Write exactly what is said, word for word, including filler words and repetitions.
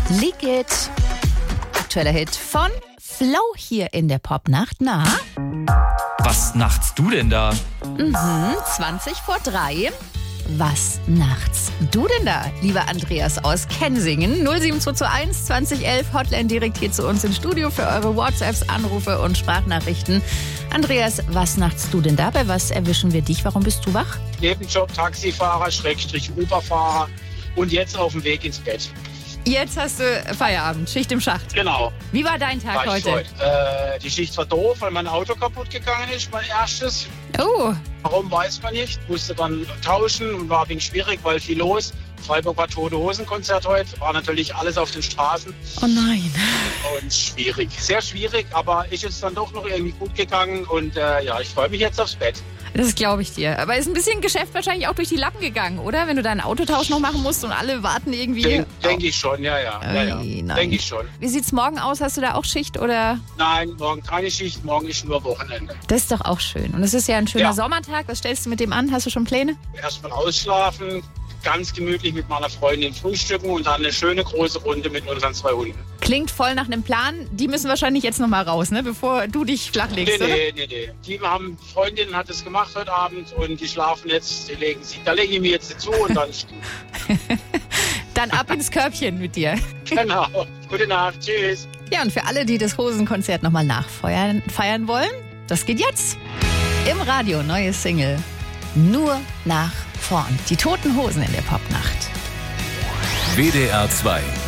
Lick It. Aktueller Hit von Flow hier in der Popnacht. Na? Was nachtst du denn da? Mhm, zwanzig vor drei. Was nachts du denn da, lieber Andreas aus Kensingen? null sieben zwei zwei eins zwanzig elf, Hotline direkt hier zu uns im Studio für eure WhatsApps, Anrufe und Sprachnachrichten. Andreas, was nachts du denn da? Bei was erwischen wir dich? Warum bist du wach? Nebenjob Taxifahrer, Schrägstrich Uberfahrer und jetzt auf dem Weg ins Bett. Jetzt hast du Feierabend, Schicht im Schacht. Genau. Wie war dein Tag War ich heute? heute. Äh, die Schicht war doof, weil mein Auto kaputt gegangen ist, mein erstes. Oh, Warum, weiß man nicht. Musste dann tauschen und war ein wenig schwierig, weil viel los. Freiburg war Tote-Hosen-Konzert heute. War natürlich alles auf den Straßen oh nein. und schwierig. Sehr schwierig, aber ist jetzt dann doch noch irgendwie gut gegangen. Und äh, ja, ich freue mich jetzt aufs Bett. Das glaube ich dir. Aber ist ein bisschen Geschäft wahrscheinlich auch durch die Lappen gegangen, oder? Wenn du deinen Autotausch noch machen musst und alle warten irgendwie. Denke denk ich schon, ja, ja. ja, ja. Ui, nein. Denke ich schon. Wie sieht's morgen aus? Hast du da auch Schicht oder? Nein, morgen keine Schicht, morgen ist nur Wochenende. Das ist doch auch schön. Und es ist ja ein schöner Ja. Sommertag. Was stellst du mit dem an? Hast du schon Pläne? Erstmal ausschlafen, ganz gemütlich mit meiner Freundin frühstücken und dann eine schöne große Runde mit unseren zwei Hunden. Klingt voll nach einem Plan. Die müssen wahrscheinlich jetzt noch mal raus, ne? Bevor du dich flachlegst, Nee, oder? nee, nee, nee. Die haben, Freundin hat es gemacht heute Abend und die schlafen jetzt, die legen sich, da lege ich mir jetzt zu und dann Dann ab ins Körbchen mit dir. genau. Gute Nacht, tschüss. Ja, und für alle, die das Hosenkonzert noch mal nachfeiern feiern wollen, das geht jetzt. Im Radio, neue Single. Nur nach vorn. Die Toten Hosen in der Popnacht. W D R zwei